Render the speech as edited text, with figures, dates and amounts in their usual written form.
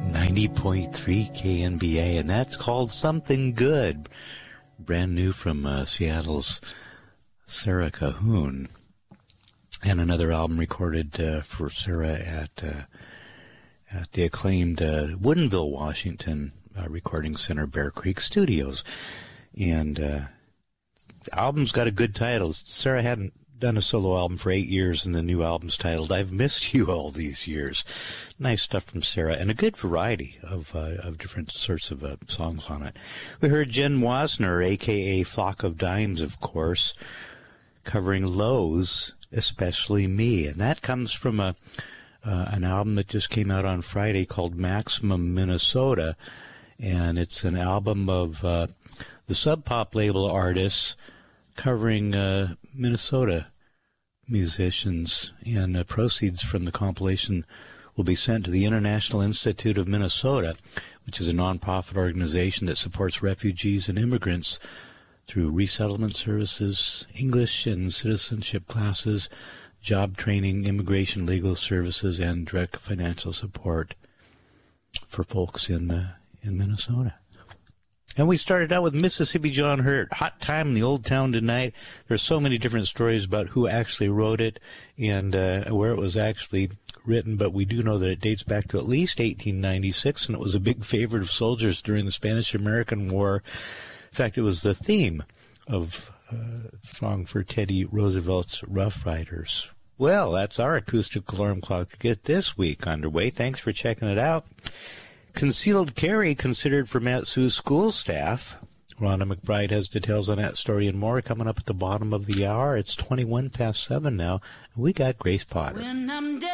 90.3 KNBA, and that's called Something Good. Brand new from Seattle's Sarah Cahoon. And another album recorded for Sarah at the acclaimed Woodinville, Washington Recording Center, Bear Creek Studios. And the album's got a good title. Sarah hadn't done a solo album for 8 years, and the new album's titled I've Missed You All These Years. Nice stuff from Sarah, and a good variety of different sorts of songs on it. We heard Jen Wasner, a.k.a. Flock of Dimes, of course, covering Lowe's, Especially Me. And that comes from an album that just came out on Friday called Maximum Minnesota. And it's an album of the Sub Pop label artists covering Minnesota musicians, and proceeds from the compilation will be sent to the International Institute of Minnesota, which is a nonprofit organization that supports refugees and immigrants through resettlement services, English and citizenship classes, job training, immigration legal services, and direct financial support for folks in Minnesota. And we started out with Mississippi John Hurt, Hot Time in the Old Town Tonight. There's so many different stories about who actually wrote it and where it was actually written, but we do know that it dates back to at least 1896, and it was a big favorite of soldiers during the Spanish-American War. In fact, it was the theme of a song for Teddy Roosevelt's Rough Riders. Well, that's our acoustic alarm clock to get this week underway. Thanks for checking it out. Concealed carry considered for Matsu's school staff. Rhonda McBride has details on that story and more coming up at the bottom of the hour. It's 7:21 now. We got Grace Potter.